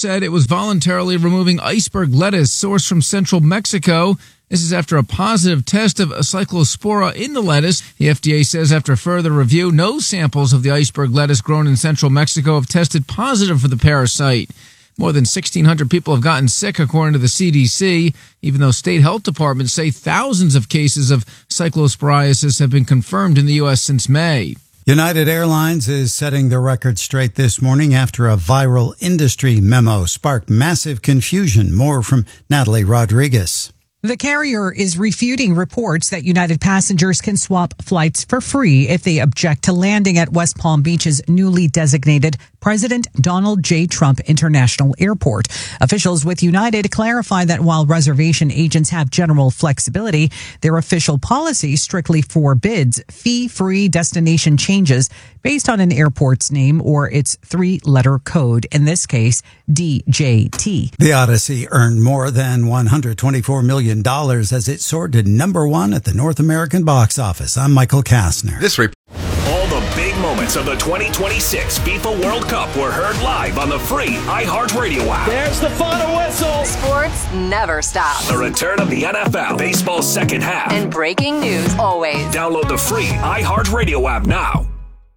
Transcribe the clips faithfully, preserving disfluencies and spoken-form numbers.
said it was voluntarily removing iceberg lettuce sourced from central Mexico. This is after a positive test of Cyclospora in the lettuce. The F D A says after further review, no samples of the iceberg lettuce grown in central Mexico have tested positive for the parasite. More than sixteen hundred people have gotten sick, according to the C D C, even though state health departments say thousands of cases of cyclosporiasis have been confirmed in the U S since May. United Airlines is setting the record straight this morning after a viral industry memo sparked massive confusion. More from Natalie Rodriguez. The carrier is refuting reports that United passengers can swap flights for free if they object to landing at West Palm Beach's newly designated President Donald J. Trump International Airport. Officials with United clarify that while reservation agents have general flexibility, their official policy strictly forbids fee-free destination changes based on an airport's name or its three-letter code, in this case, D J T. The Odyssey earned more than one hundred twenty-four million dollars as it soared to number one at the North American box office. I'm Michael Kastner. This report. All the big moments of the twenty twenty-six FIFA World Cup were heard live on the free iHeartRadio app. There's the final whistle. Sports never stops. The return of the N F L, baseball's second half. And breaking news always. Download the free iHeartRadio app now.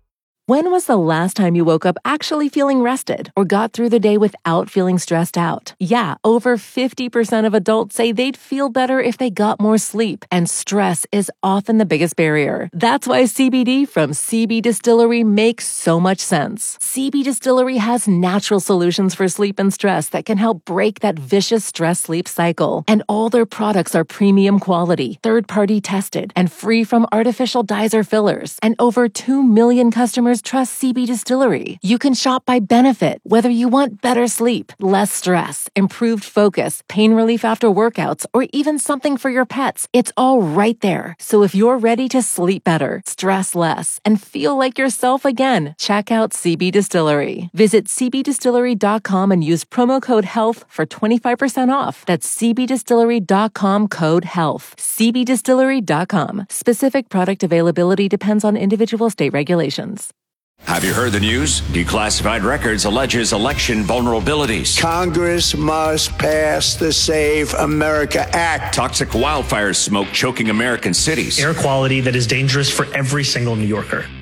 When was the last time you woke up actually feeling rested or got through the day without feeling stressed out? Yeah, over fifty percent of adults say they'd feel better if they got more sleep, and stress is often the biggest barrier. That's why C B D from C B Distillery makes so much sense. C B Distillery has natural solutions for sleep and stress that can help break that vicious stress-sleep cycle. And all their products are premium quality, third-party tested, and free from artificial dyes or fillers. And over two million customers trust C B Distillery. You can shop by benefit, whether you want better sleep, less stress, improved focus, pain relief after workouts, or even something for your pets. It's all right there. So if you're ready to sleep better, stress less, and feel like yourself again, check out C B Distillery. Visit c b distillery dot com and use promo code HEALTH for twenty-five percent off. That's c b distillery dot com code HEALTH. c b distillery dot com. Specific product availability depends on individual state regulations. Have you heard the news? Declassified Records alleges election vulnerabilities. Congress must pass the Save America Act. Toxic wildfire smoke choking American cities. Air quality that is dangerous for every single New Yorker.